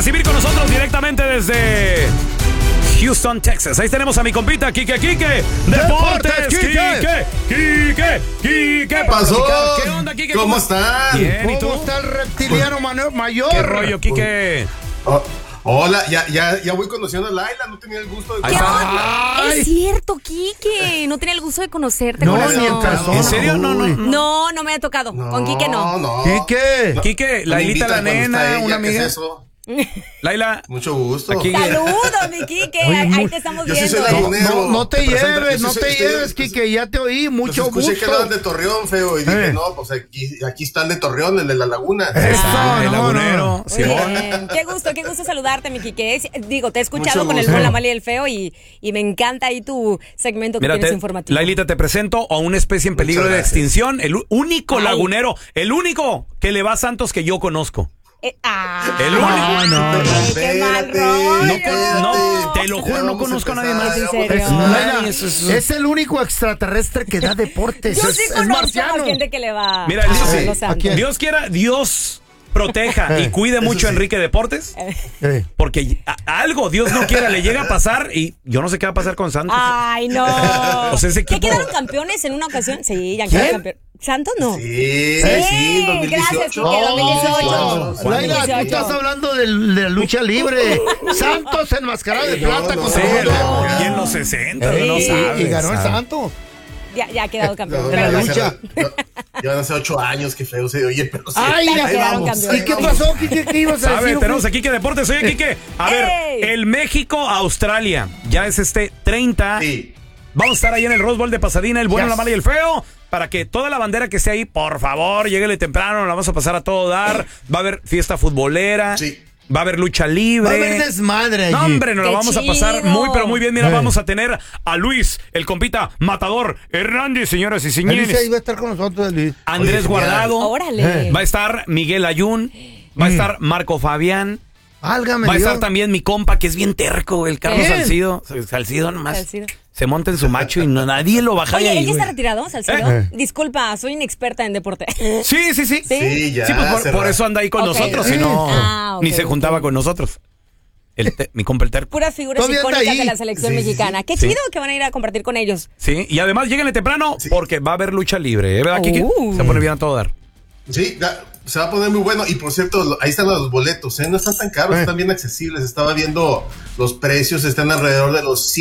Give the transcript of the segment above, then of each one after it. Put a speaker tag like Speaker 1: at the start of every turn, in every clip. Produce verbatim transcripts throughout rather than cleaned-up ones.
Speaker 1: recibir con nosotros directamente desde Houston, Texas. Ahí tenemos a mi compita, Quique Quique. Deportes, Quique, Quique, Quique.
Speaker 2: ¿Qué pasó?
Speaker 1: ¿Qué onda, Quique?
Speaker 2: ¿Cómo están?
Speaker 1: Bien, ¿y tú?
Speaker 3: ¿Cómo está el reptiliano mayor?
Speaker 1: ¿Qué rollo, Quique?
Speaker 2: Oh, hola, ya, ya, ya voy conociendo a Laila, no tenía el gusto de
Speaker 1: Ahí está.
Speaker 4: Es cierto, Quique. No tenía el gusto de conocerte.
Speaker 3: No,
Speaker 4: corazón.
Speaker 3: ni en persona.
Speaker 1: ¿En serio? No, no, no.
Speaker 4: No, no me ha tocado. Con Quique no.
Speaker 2: No,
Speaker 3: ¿Quique?
Speaker 2: no.
Speaker 1: Quique,
Speaker 2: Me
Speaker 1: Lailita la
Speaker 2: invitan cuando
Speaker 1: nena,
Speaker 2: está ella,
Speaker 1: una
Speaker 2: ¿qué
Speaker 1: amiga.
Speaker 2: es eso?
Speaker 1: Laila,
Speaker 2: Mucho gusto.
Speaker 1: Aquí-
Speaker 4: Saludos, mi Quique.
Speaker 3: Oye,
Speaker 4: Ahí
Speaker 3: muy-
Speaker 4: te estamos
Speaker 2: yo sí
Speaker 4: viendo.
Speaker 2: soy
Speaker 4: ¿eh?
Speaker 2: lagunero.
Speaker 3: No, no te,
Speaker 2: Te presento-
Speaker 3: lleves,
Speaker 2: yo
Speaker 3: no
Speaker 2: sí
Speaker 3: te
Speaker 2: estoy-
Speaker 3: lleves,
Speaker 2: estoy-
Speaker 3: Quique, ya te oí, mucho
Speaker 2: Pues escuché que
Speaker 3: gusto.
Speaker 2: hablaban de Torreón, feo, y dije,
Speaker 3: Eh.
Speaker 2: no, pues aquí, aquí está el de Torreón, el de la laguna.
Speaker 3: Eso,
Speaker 1: el
Speaker 3: no,
Speaker 1: lagunero,
Speaker 3: no.
Speaker 4: Muy
Speaker 1: Simón.
Speaker 4: bien. Qué gusto, qué gusto saludarte, mi Quique. Es- Digo, te he escuchado
Speaker 2: Mucho
Speaker 4: con el
Speaker 2: gusto.
Speaker 4: buen, la mala y el feo y, y me encanta ahí tu segmento que
Speaker 1: Mira,
Speaker 4: tienes
Speaker 1: te-
Speaker 4: informativo.
Speaker 1: Lailita, te presento a una especie en peligro
Speaker 2: Muchas
Speaker 1: de
Speaker 2: gracias.
Speaker 1: extinción, el u- único
Speaker 4: Ay.
Speaker 1: lagunero, el único que le va a Santos que yo conozco.
Speaker 4: Eh, ah,
Speaker 1: El único.
Speaker 3: No, no, no.
Speaker 4: qué mal
Speaker 2: Espérate,
Speaker 4: rollo.
Speaker 1: No, con- no, te lo juro, no
Speaker 2: Vamos a
Speaker 1: conozco a nadie
Speaker 2: empezar,
Speaker 1: más.
Speaker 4: ¿En
Speaker 2: vamos a
Speaker 4: serio?
Speaker 3: Es,
Speaker 2: empezar.
Speaker 3: Laila,
Speaker 1: eso es-
Speaker 3: es el único extraterrestre que da deportes.
Speaker 4: Yo
Speaker 3: es,
Speaker 4: sí
Speaker 3: es
Speaker 4: conozco
Speaker 3: marciano.
Speaker 4: más gente que le va
Speaker 1: Mira,
Speaker 4: a
Speaker 1: eso sí.
Speaker 4: los
Speaker 3: ¿A
Speaker 4: Santos.
Speaker 3: quién?
Speaker 1: Dios quiera, Dios proteja y cuide
Speaker 2: Eso
Speaker 1: mucho a
Speaker 2: sí.
Speaker 1: Enrique Deportes,
Speaker 3: Eh.
Speaker 1: porque a- algo Dios no quiera le llega a pasar y yo no sé qué va a pasar con Santos.
Speaker 4: Ay, no.
Speaker 1: O sea, ese
Speaker 4: ¿Qué
Speaker 1: equipo-
Speaker 4: quedaron campeones en una ocasión? Sí, ya
Speaker 3: ¿Quién?
Speaker 4: quedaron campeones. ¿Santos no?
Speaker 2: Sí,
Speaker 4: Sí,
Speaker 2: sí, dos mil dieciocho.
Speaker 4: gracias, Quique, dos mil dieciocho.
Speaker 2: No,
Speaker 3: Laila, tú
Speaker 4: dieciocho.
Speaker 3: estás hablando del- de, la lucha libre. Santos enmascarado de
Speaker 2: No,
Speaker 3: plata
Speaker 2: no,
Speaker 3: con
Speaker 1: Sí,
Speaker 3: todo.
Speaker 1: la- y en los sesenta,
Speaker 3: Ey,
Speaker 1: no
Speaker 3: y-
Speaker 1: sabes.
Speaker 3: y ganó el
Speaker 1: ¿sabes?
Speaker 3: Santos.
Speaker 4: Ya, ya ha quedado campeón.
Speaker 2: No,
Speaker 3: En la
Speaker 4: Pero
Speaker 2: ya
Speaker 3: lucha.
Speaker 2: hace- ya- Ya van a ser ocho años, que feo se oye, pero sí.
Speaker 3: Ay,
Speaker 4: Pero
Speaker 3: ya
Speaker 4: quedaron
Speaker 3: vamos.
Speaker 4: campeones.
Speaker 3: ¿Y qué pasó? ¿Qué, qué ibas a
Speaker 1: A ver,
Speaker 3: decir?
Speaker 1: tenemos aquí que Deportes. Oye, Quique, a ver,
Speaker 4: ¡Ey!
Speaker 1: el México-Australia, ya es este treinta.
Speaker 2: Sí.
Speaker 1: Vamos a estar ahí en el Rose Bowl de Pasadena, el bueno,
Speaker 3: Yes.
Speaker 1: la mala y el feo, para que toda la bandera que esté ahí, por favor, lléguele temprano, la vamos a pasar a todo dar. Va a haber fiesta futbolera,
Speaker 2: Sí.
Speaker 1: va a haber lucha libre.
Speaker 3: Va a haber desmadre allí.
Speaker 1: No, hombre, nos la
Speaker 4: ¡Qué
Speaker 1: vamos a pasar
Speaker 4: chido!
Speaker 1: muy, pero muy bien. Mira,
Speaker 3: Eh.
Speaker 1: vamos a tener a Luis, el compita matador Hernández, señoras y
Speaker 3: Él dice, ahí
Speaker 1: señores.
Speaker 3: va a estar con nosotros, Luis.
Speaker 1: Andrés
Speaker 2: Oye,
Speaker 1: Guardado.
Speaker 4: Órale.
Speaker 3: Eh.
Speaker 1: Va a estar Miguel Ayun. Va a
Speaker 3: Mm.
Speaker 1: estar Marco Fabián.
Speaker 3: Válgame
Speaker 1: Va a
Speaker 3: Dios.
Speaker 1: estar también mi compa, que es bien terco, el Carlos
Speaker 4: ¿Quién?
Speaker 1: Salcido. Salcido nomás.
Speaker 4: Salcido.
Speaker 1: Se monta en su macho y no, nadie lo baja de
Speaker 4: Oye,
Speaker 1: ahí,
Speaker 4: ¿él ya está
Speaker 1: güey.
Speaker 4: retirado, Salcedo?
Speaker 3: Eh.
Speaker 4: Disculpa, soy inexperta en deporte.
Speaker 1: Sí, sí, sí.
Speaker 4: ¿Sí?
Speaker 2: Sí, ya.
Speaker 1: Sí, pues por,
Speaker 2: hace
Speaker 1: por
Speaker 2: rato.
Speaker 1: eso anda ahí con
Speaker 4: Ok.
Speaker 1: nosotros, si no,
Speaker 4: Ah, ok,
Speaker 1: ni se
Speaker 4: ok.
Speaker 1: juntaba con nosotros. El te- mi compa el terco.
Speaker 4: Puras figuras
Speaker 3: Todavía anda
Speaker 4: icónicas
Speaker 3: ahí.
Speaker 4: de la selección
Speaker 2: Sí, sí,
Speaker 4: mexicana.
Speaker 2: sí.
Speaker 4: Qué
Speaker 1: Sí.
Speaker 4: chido que van a ir a compartir con ellos.
Speaker 1: Sí, y además lléguenle temprano porque va a haber lucha libre, ¿eh? ¿Verdad, Kike?
Speaker 4: Uh.
Speaker 1: Se pone bien a todo dar.
Speaker 2: Sí, ya, se va a poner muy bueno. Y por cierto, lo- ahí están los boletos, ¿eh? No están tan caros,
Speaker 3: Eh.
Speaker 2: están bien accesibles. Estaba viendo los precios, están alrededor de los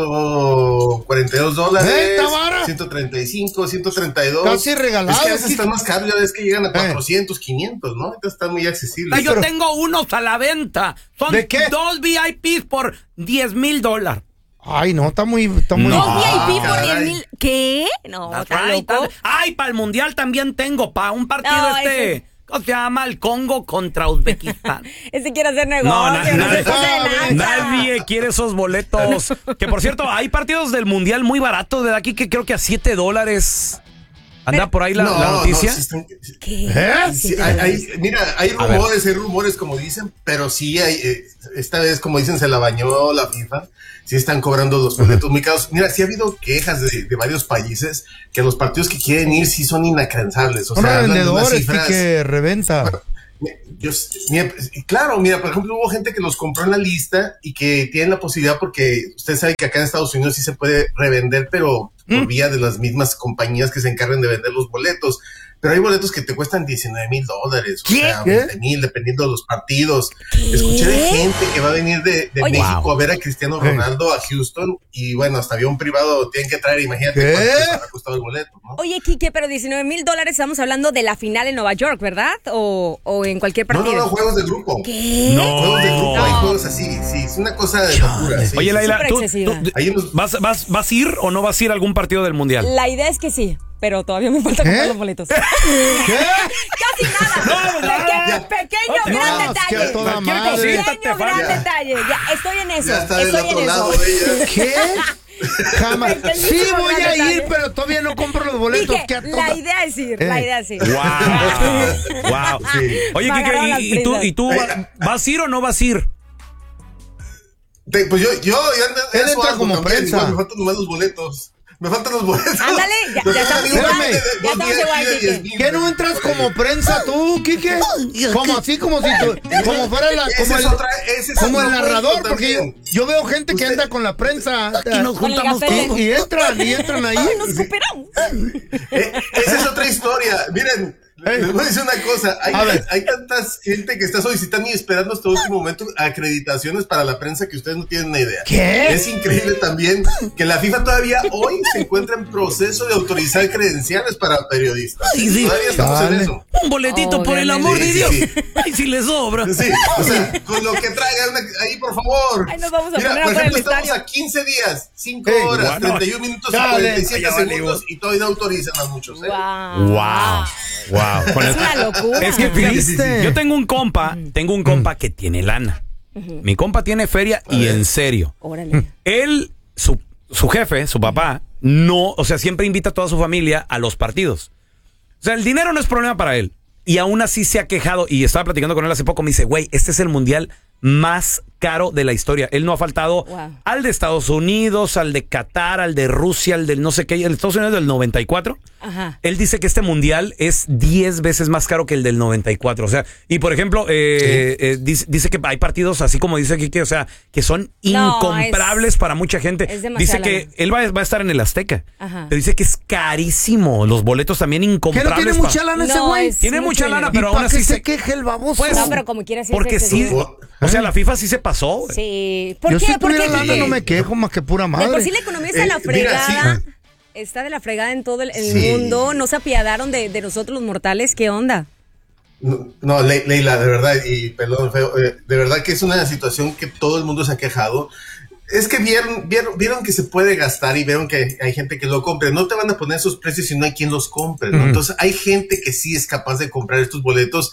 Speaker 2: ciento cuarenta y dos dólares.
Speaker 3: ¡Eh, está vara!
Speaker 2: ciento treinta y cinco, ciento treinta y dos.
Speaker 3: Casi regalado,
Speaker 2: Es que a veces
Speaker 3: sí.
Speaker 2: están más caros, ya ves que llegan a cuatrocientos, quinientos, ¿no? Entonces están muy accesibles.
Speaker 1: Yo tengo unos a la venta. Son
Speaker 3: ¿De qué?
Speaker 1: dos V I Ps por diez mil dólares.
Speaker 3: Ay, no, está muy... Está muy...
Speaker 1: No.
Speaker 4: Dos V I P por
Speaker 2: caray.
Speaker 4: diez mil. ¿Qué? No, ¿está loco?
Speaker 1: Ay, para el mundial también tengo, para un partido
Speaker 4: No,
Speaker 1: este.
Speaker 4: ese-
Speaker 1: ¿Cómo se llama? El Congo contra Uzbekistán.
Speaker 4: Ese quiere hacer negocio.
Speaker 1: No, na-
Speaker 4: no
Speaker 1: nadie,
Speaker 4: se pase de lanza.
Speaker 1: nadie quiere esos boletos. Que por cierto, hay partidos del mundial muy baratos de aquí que creo que a siete dólares. ¿Anda por ahí la,
Speaker 2: No,
Speaker 1: la noticia?
Speaker 2: no, sí están-
Speaker 4: ¿Qué?
Speaker 3: ¿Eh?
Speaker 2: Sí, hay, hay- mira, hay
Speaker 1: A ver.
Speaker 2: rumores, hay rumores como dicen, pero sí hay, eh, esta vez como dicen se la bañó la FIFA, sí están cobrando los boletos muy caros. Mira, sí ha habido quejas de, de varios países que los partidos que quieren ir sí son inalcanzables. O
Speaker 3: Son
Speaker 2: sea, hablan de unas
Speaker 3: revendedores,
Speaker 2: cifras-
Speaker 3: que reventa.
Speaker 2: Yo, mira, claro, mira, por ejemplo, hubo gente que los compró en la lista y que tienen la posibilidad porque usted sabe que acá en Estados Unidos sí se puede revender, pero por
Speaker 3: ¿Mm?
Speaker 2: vía de las mismas compañías que se encargan de vender los boletos. Pero hay boletos que te cuestan diecinueve mil dólares, o
Speaker 3: ¿Qué?
Speaker 2: sea,
Speaker 3: ¿Qué?
Speaker 2: veinte mil, dependiendo de los partidos. Escuché de gente que va a venir de, de
Speaker 4: Oye.
Speaker 2: México
Speaker 1: Wow.
Speaker 2: a ver a Cristiano Ronaldo a Houston y bueno, hasta avión privado tienen que traer, imagínate
Speaker 3: ¿Qué?
Speaker 2: cuánto les ha costado el boleto, ¿no?
Speaker 4: Oye, Quique, pero diecinueve mil dólares estamos hablando de la final en Nueva York, ¿verdad? O, o en cualquier
Speaker 2: No,
Speaker 4: partido.
Speaker 2: no, no, juegos de grupo.
Speaker 4: ¿Qué?
Speaker 1: No.
Speaker 2: Juegos de grupo, hay
Speaker 4: No.
Speaker 2: juegos así, sí, es una cosa de locura. sí,
Speaker 1: Oye,
Speaker 2: sí,
Speaker 1: Laila,
Speaker 4: súper
Speaker 1: ¿tú,
Speaker 4: excesiva.
Speaker 1: tú-
Speaker 2: Hay unos-
Speaker 1: ¿vas, vas, ¿vas a ir o no vas a ir a algún partido del mundial?
Speaker 4: La idea es que sí, pero todavía me falta comprar
Speaker 3: ¿Eh?
Speaker 4: los boletos.
Speaker 3: ¿Qué?
Speaker 4: Casi nada.
Speaker 1: No, no,
Speaker 4: Peque-
Speaker 1: ya.
Speaker 4: pequeño,
Speaker 3: No,
Speaker 4: gran
Speaker 3: es que
Speaker 4: detalle.
Speaker 3: a toda
Speaker 1: Cualquier
Speaker 3: madre.
Speaker 1: cosita te
Speaker 4: Pequeño, gran
Speaker 1: falla.
Speaker 4: detalle. Ya, estoy en eso.
Speaker 2: Ya está del
Speaker 4: estoy
Speaker 2: otro
Speaker 4: en
Speaker 2: lado
Speaker 4: eso.
Speaker 2: ella.
Speaker 3: ¿Qué? Jamás.
Speaker 4: Pequeñísimo
Speaker 3: Sí voy a
Speaker 4: detalle.
Speaker 3: ir, pero todavía no compro los boletos.
Speaker 4: Dije,
Speaker 3: que a toda-
Speaker 4: la idea es ir, la
Speaker 3: Eh.
Speaker 4: idea es ir.
Speaker 1: Wow, wow.
Speaker 2: Sí.
Speaker 1: Oye,
Speaker 4: Me agarraron
Speaker 1: Kike,
Speaker 4: las
Speaker 1: ¿y, y tú,
Speaker 4: prisas.
Speaker 1: y tú va- vas a ir o no vas a ir?
Speaker 2: Te- Pues yo, yo, ya ando-
Speaker 3: Él
Speaker 2: eso
Speaker 3: entra
Speaker 2: hago
Speaker 3: como
Speaker 2: también,
Speaker 3: prensa.
Speaker 2: igual me faltan nomás los boletos. Me faltan los boletos.
Speaker 4: Ándale, ya, ya estamos igual. Ya estamos igual, Quique.
Speaker 3: ¿Qué no entras como prensa tú, Quique? Como así, como si tú, como fuera la, como el,
Speaker 2: otra, ese es
Speaker 3: como el narrador,
Speaker 2: también.
Speaker 3: porque yo, yo veo gente que anda con la prensa.
Speaker 5: Aquí nos juntamos
Speaker 3: y, y entran, y entran ahí.
Speaker 4: Ay, nos cooperamos.
Speaker 2: Eh, esa es otra historia. Miren,
Speaker 3: Hey.
Speaker 2: les voy a decir una cosa. Hay,
Speaker 3: A ver.
Speaker 2: hay tanta gente que está solicitando y esperando hasta el último momento acreditaciones para la prensa que ustedes no tienen una idea.
Speaker 3: ¿Qué?
Speaker 2: Es increíble también que la FIFA todavía hoy se encuentra en proceso de autorizar credenciales para periodistas.
Speaker 5: Ay, sí.
Speaker 2: Todavía estamos
Speaker 3: Dale.
Speaker 2: en eso.
Speaker 5: Un boletito por el
Speaker 4: Obviamente.
Speaker 5: amor de
Speaker 2: Sí,
Speaker 5: Dios.
Speaker 2: sí, sí.
Speaker 5: Ay, si le sobra.
Speaker 2: Sí, o sea, con lo que traigan una- ahí, por favor.
Speaker 4: Ay, nos vamos a
Speaker 2: Mira,
Speaker 4: poner
Speaker 2: por
Speaker 4: afuera
Speaker 2: ejemplo,
Speaker 4: del
Speaker 2: estamos
Speaker 4: estadio.
Speaker 2: a quince días, cinco
Speaker 3: Hey,
Speaker 2: horas,
Speaker 1: bueno.
Speaker 2: treinta y un minutos y
Speaker 3: Dale.
Speaker 2: cuarenta y siete
Speaker 1: Ya valió.
Speaker 2: segundos y todavía no autorizan a muchos. ¿eh?
Speaker 4: Wow.
Speaker 1: Wow. Wow. Con
Speaker 4: Es
Speaker 1: el-
Speaker 4: una locura.
Speaker 1: Es que fíjate,
Speaker 3: ¿Viste?
Speaker 1: yo tengo un compa, tengo un compa que tiene lana. Mi compa tiene feria y
Speaker 2: ver.
Speaker 1: en serio.
Speaker 4: Órale.
Speaker 1: Él, su, su jefe, su papá, no, o sea, siempre invita a toda su familia a los partidos. O sea, el dinero no es problema para él. Y aún así se ha quejado, y estaba platicando con él hace poco, me dice, güey, este es el mundial más caro de la historia. Él no ha faltado
Speaker 4: Wow.
Speaker 1: al de Estados Unidos, al de Qatar, al de Rusia, al del no sé qué, el de Estados Unidos del noventa y cuatro.
Speaker 4: Ajá.
Speaker 1: Él dice que este mundial es diez veces más caro que el del noventa y cuatro. O sea, y por ejemplo, eh, eh, dice, dice que hay partidos así como dice Kike, o sea, que son
Speaker 4: No,
Speaker 1: incomparables
Speaker 4: es-
Speaker 1: para mucha gente.
Speaker 4: es demasiada
Speaker 1: Dice que
Speaker 4: lana.
Speaker 1: él va, va a estar en el Azteca.
Speaker 4: Ajá.
Speaker 1: Pero dice que es carísimo. Los boletos también
Speaker 3: ¿Qué no
Speaker 1: incomprables.
Speaker 3: tiene
Speaker 1: pa-
Speaker 3: mucha lana ese
Speaker 4: No,
Speaker 3: güey?
Speaker 4: es
Speaker 1: Tiene
Speaker 4: mucho
Speaker 1: mucha lana,
Speaker 4: dinero.
Speaker 1: pero
Speaker 3: ¿Y
Speaker 1: aún
Speaker 3: para
Speaker 1: así
Speaker 3: qué se
Speaker 1: se-
Speaker 3: queje el baboso?
Speaker 1: Pues,
Speaker 4: No, pero como quiera sí es
Speaker 1: Porque sí,
Speaker 4: excesivo.
Speaker 1: o sea, la FIFA sí se pasó. güey.
Speaker 4: Sí. ¿Por
Speaker 3: Yo
Speaker 4: qué?
Speaker 3: si
Speaker 4: ¿Por qué?
Speaker 3: tuviera lana
Speaker 4: Quique?
Speaker 3: no me quejo, más que pura madre.
Speaker 4: De por sí la economía está de la
Speaker 2: Eh, mira,
Speaker 4: fregada.
Speaker 2: sí.
Speaker 4: Está de la fregada en todo el, el
Speaker 2: Sí.
Speaker 4: mundo. No se apiadaron de, de nosotros los mortales. ¿Qué onda?
Speaker 2: No, no, Le- Leila, de verdad, y perdón, feo, eh, de verdad que es una situación que todo el mundo se ha quejado. Es que vieron, vieron, vieron que se puede gastar y vieron que hay gente que lo compre. No te van a poner esos precios si no hay quien los compre, ¿no? Entonces hay gente que sí es capaz de comprar estos boletos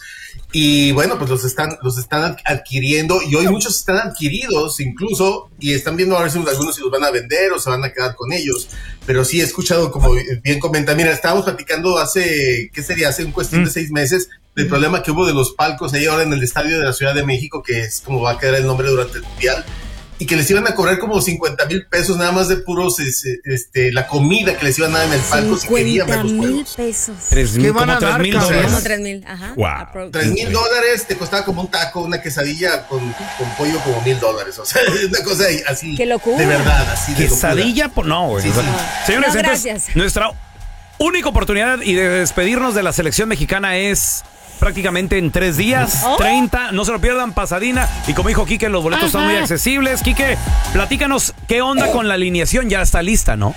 Speaker 2: y bueno, pues los están, los están adquiriendo y hoy muchos están adquiridos incluso y están viendo a ver si algunos si los van a vender o se van a quedar con ellos. Pero sí he escuchado, como bien comenta, mira, estábamos platicando hace, ¿qué sería? Hace un cuestión de seis meses del problema que hubo de los palcos ahí ahora en el estadio de la Ciudad de México, que es como va a quedar el nombre durante el Mundial. Y que les iban a cobrar como cincuenta mil pesos nada más de puros, este, este, la comida que les iban a dar en el palco si querían ver
Speaker 4: cincuenta
Speaker 2: los
Speaker 4: mil
Speaker 2: juegos.
Speaker 4: pesos.
Speaker 1: Tres
Speaker 3: ¿Qué
Speaker 1: mil,
Speaker 3: van
Speaker 1: como
Speaker 3: a
Speaker 1: tres
Speaker 3: dar,
Speaker 1: mil
Speaker 3: cabrón?
Speaker 1: dólares.
Speaker 4: Como tres mil. Ajá.
Speaker 1: Wow.
Speaker 4: Apro-
Speaker 2: Tres mil dólares te costaba como un taco, una quesadilla con, con pollo como mil dólares. O sea, es una cosa ahí, así.
Speaker 4: ¡Qué locura!
Speaker 2: De verdad, así de locura.
Speaker 1: Quesadilla, pues no, güey.
Speaker 2: Sí,
Speaker 1: O sea,
Speaker 2: sí.
Speaker 1: Señores,
Speaker 4: No,
Speaker 1: entonces,
Speaker 4: gracias.
Speaker 1: nuestra única oportunidad y de despedirnos de la selección mexicana es prácticamente en tres días,
Speaker 4: Oh.
Speaker 1: treinta, no se lo pierdan, Pasadena. Y como dijo Quique, los boletos están muy accesibles. Quique, platícanos qué onda con la alineación, ya está lista, ¿no?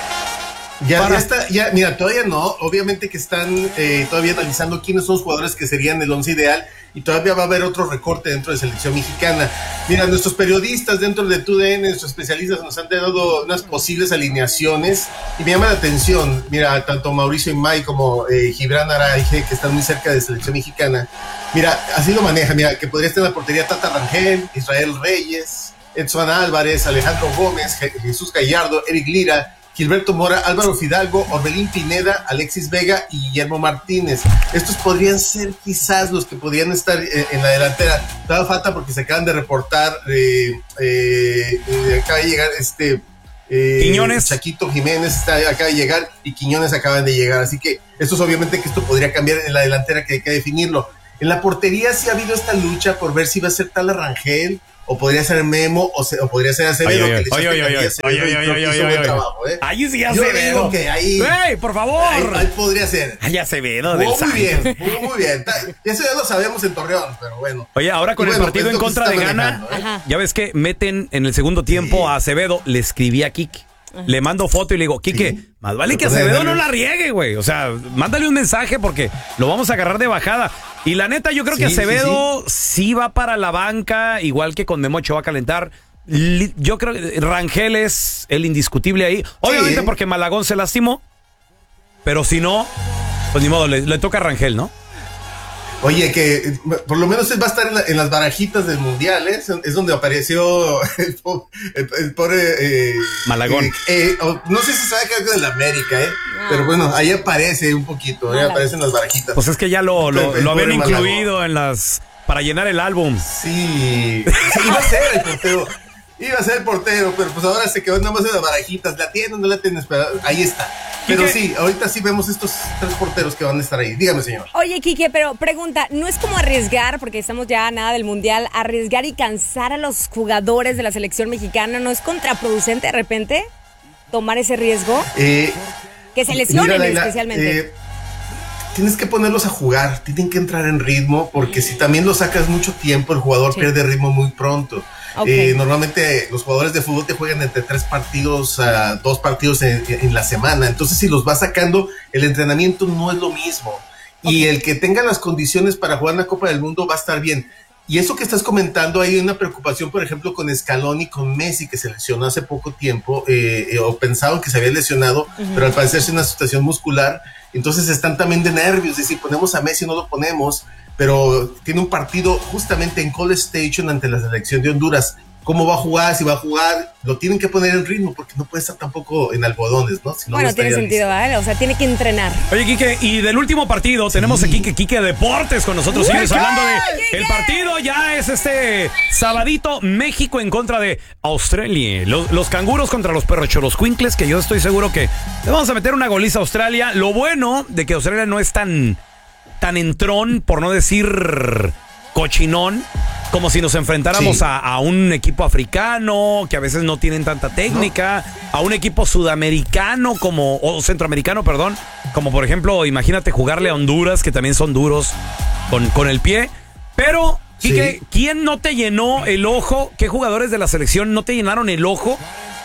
Speaker 2: Ya,
Speaker 3: Para-
Speaker 2: ya está, ya, mira, todavía no. Obviamente que están eh, todavía analizando quiénes son los jugadores que serían el once ideal y todavía va a haber otro recorte dentro de selección mexicana. Mira, nuestros periodistas dentro de T U D N, nuestros especialistas nos han dado unas posibles alineaciones y me llama la atención. Mira, tanto Mauricio Imay como eh, Gibran Araige, que están muy cerca de selección mexicana. Mira, así lo maneja. Mira, que podría estar en la portería Tata Rangel, Israel Reyes, Edson Álvarez, Alejandro Gómez, Je- Jesús Gallardo, Eric Lira, Gilberto Mora, Álvaro Fidalgo, Orbelín Pineda, Alexis Vega y Guillermo Martínez. Estos podrían ser quizás los que podrían estar eh, en la delantera. Todavía falta porque se acaban de reportar, eh, eh, eh, acaba de llegar este... eh,
Speaker 1: Quiñones.
Speaker 2: Chaquito Jiménez está, acaba de llegar y Quiñones acaban de llegar. Así que esto es obviamente que esto podría cambiar en la delantera, que hay que definirlo. En la portería sí ha habido esta lucha por ver si va a ser Tala Rangel o podría ser Memo o, se, o podría ser Acevedo.
Speaker 1: Oye,
Speaker 2: que le hizo
Speaker 1: oye, oye,
Speaker 2: pegadilla a
Speaker 1: oye,
Speaker 2: Acevedo
Speaker 1: oye,
Speaker 2: y
Speaker 1: oye,
Speaker 2: creo que
Speaker 1: oye,
Speaker 2: hizo
Speaker 1: oye,
Speaker 2: buen
Speaker 1: oye.
Speaker 2: trabajo, ¿eh?
Speaker 1: Ahí sí,
Speaker 2: Yo
Speaker 1: Acevedo.
Speaker 2: digo que ahí,
Speaker 1: ¡Ey, por favor!
Speaker 2: ahí, ahí podría ser.
Speaker 1: Ay, Acevedo del
Speaker 2: Jugó muy
Speaker 1: Santos.
Speaker 2: bien, jugó muy bien. Ta- Eso ya lo sabemos en Torreón, pero bueno.
Speaker 1: Oye, ahora con
Speaker 2: Y
Speaker 1: el
Speaker 2: bueno,
Speaker 1: partido
Speaker 2: pues
Speaker 1: en
Speaker 2: es lo que
Speaker 1: contra
Speaker 2: se
Speaker 1: de
Speaker 2: está
Speaker 1: Ghana,
Speaker 2: manejando, ¿eh?
Speaker 4: Ajá.
Speaker 1: ya ves que meten en el segundo tiempo a Acevedo, le escribí a Kike. Le mando foto y le digo, Quique,
Speaker 2: Sí.
Speaker 1: más vale
Speaker 2: Me
Speaker 1: que
Speaker 2: pone
Speaker 1: Acevedo no
Speaker 2: nervioso.
Speaker 1: la riegue, güey. O sea, mándale un mensaje porque lo vamos a agarrar de bajada. Y la neta, yo creo que
Speaker 2: Sí, sí,
Speaker 1: Acevedo sí, va para la banca, igual que con Memo Ochoa va a calentar. Li- Yo creo que Rangel es el indiscutible ahí. Obviamente
Speaker 2: ¿eh?
Speaker 1: porque Malagón se lastimó. Pero si no, pues ni modo, le, le toca a Rangel, ¿no?
Speaker 2: Oye, que eh, por lo menos él va a estar en, la- en las barajitas del mundial, ¿eh? Es, es donde apareció el, po- el- el pobre eh,
Speaker 1: Malagón.
Speaker 2: eh, eh, o- no sé si sabe que es del América, ¿eh?
Speaker 4: Ah.
Speaker 2: Pero bueno, ahí aparece un poquito, ahí
Speaker 4: Malagón.
Speaker 2: aparecen las barajitas.
Speaker 1: Pues es que ya lo, lo,
Speaker 2: El
Speaker 1: lo habían
Speaker 2: pobre Malagón.
Speaker 1: incluido en las... para llenar el álbum.
Speaker 2: Sí, sí, iba a ser el portero. iba a ser el portero, pero pues ahora se quedó nada más en las barajitas, la tienen, no la tienen, pero ahí está. Pero
Speaker 1: Quique.
Speaker 2: sí, ahorita sí vemos estos tres porteros que van a estar ahí. Dígame, señor.
Speaker 4: Oye, Quique, pero pregunta, ¿no es como arriesgar, porque estamos ya a nada del Mundial, arriesgar y cansar a los jugadores de la selección mexicana? ¿No es contraproducente de repente tomar ese riesgo?
Speaker 2: Eh,
Speaker 4: Que se lesionen
Speaker 2: mira, Laila,
Speaker 4: especialmente.
Speaker 2: eh, tienes que ponerlos a jugar, tienen que entrar en ritmo, porque si también los sacas mucho tiempo, el jugador
Speaker 4: Sí.
Speaker 2: pierde ritmo muy pronto.
Speaker 4: Ok.
Speaker 2: Eh, normalmente los jugadores de fútbol te juegan entre tres partidos a dos partidos en, en la semana, entonces si los vas sacando, el entrenamiento no es lo mismo. Y el que tenga las condiciones para jugar la Copa del Mundo va a estar bien. Y eso que estás comentando, hay una preocupación, por ejemplo, con Scaloni, con Messi, que se lesionó hace poco tiempo, eh, eh, o pensaban que se había lesionado, uh-huh. pero al parecer es una situación muscular, entonces están también de nervios, de si ponemos a Messi o no lo ponemos, pero tiene un partido justamente en College Station ante la selección de Honduras. ¿Cómo va a jugar? Si va a jugar, lo tienen que poner en ritmo, porque no puede estar tampoco en algodones, ¿no? Si no,
Speaker 4: bueno,
Speaker 2: no
Speaker 4: tiene sentido, ¿vale? O sea, tiene que entrenar.
Speaker 1: Oye, Quique, y del último partido sí. tenemos aquí que Quique Deportes con nosotros. Sigues hablando de el partido, ya es este sabadito, México en contra de Australia. Los, los canguros contra los perrochoroscuincles, que yo estoy seguro que le vamos a meter una goliza a Australia. Lo bueno de que Australia no es tan, tan entrón, por no decir cochinón, como si nos enfrentáramos sí. a, a un equipo africano que a veces no tienen tanta técnica, no. a un equipo sudamericano como o centroamericano, perdón, como por ejemplo, imagínate jugarle a Honduras, que también son duros con, con el pie. Pero, Quique, sí. ¿quién no te llenó el ojo? ¿Qué jugadores de la selección no te llenaron el ojo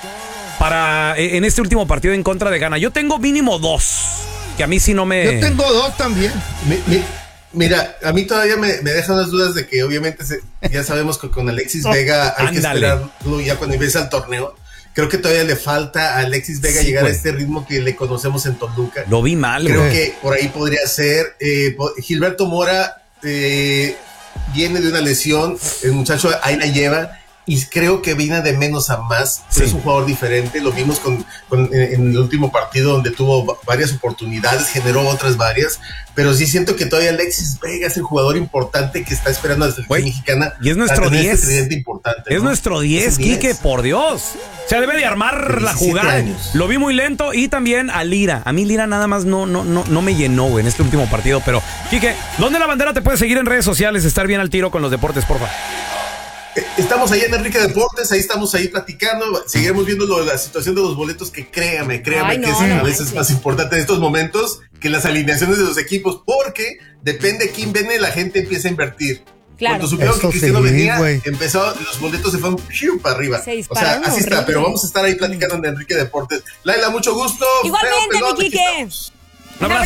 Speaker 1: para en este último partido en contra de Ghana? Yo tengo mínimo dos, que a mí sí no me...
Speaker 3: Yo tengo dos también.
Speaker 2: Me, me... Mira, a mí todavía me, me dejan las dudas de que obviamente se, ya sabemos que con Alexis Vega hay Ándale. que esperarlo ya cuando empieza el torneo. Creo que todavía le falta a Alexis Vega sí, llegar güey. a este ritmo que le conocemos en Toluca.
Speaker 1: Lo vi mal,
Speaker 2: Creo
Speaker 1: güey.
Speaker 2: que por ahí podría ser. Eh, Gilberto Mora eh, viene de una lesión, el muchacho ahí la lleva. Y creo que viene de menos a más. Sí. Es un jugador diferente. Lo vimos con, con, en el último partido donde tuvo varias oportunidades, generó otras varias. Pero sí siento que todavía Alexis Vega es el jugador importante que está esperando a la selección mexicana.
Speaker 1: Y es nuestro diez.
Speaker 2: Este importante,
Speaker 1: es
Speaker 2: ¿no?
Speaker 1: nuestro diez, Quique, por Dios. O sea, debe de armar la jugada. Años. Lo vi muy lento. Y también a Lira. A mí Lira nada más no, no, no, no me llenó, güey, en este último partido. Pero, Quique, ¿dónde la bandera te puede seguir en redes sociales? Estar bien al tiro con los deportes, porfa.
Speaker 2: Estamos ahí en Enrique Deportes, ahí estamos ahí platicando, seguiremos viendo lo, la situación de los boletos, que créame, créame Ay, que no, es no, a veces no, más importante en estos momentos que las alineaciones de los equipos, porque depende de quién viene, la gente empieza a invertir. Claro. Cuando supieron Esto que Cristiano sí, venía, wey. empezó, los boletos se fueron ¡piu! Para arriba. O sea, así horrible. está, pero vamos a estar ahí platicando en Enrique Deportes. Laila, mucho gusto.
Speaker 4: Igualmente, mi Quique.
Speaker 1: Un abrazo.